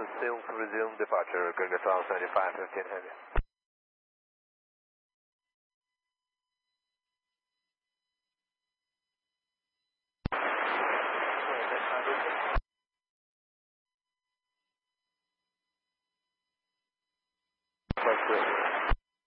assume to resume departure, Gurga 1275, 15 heavy. Let's go.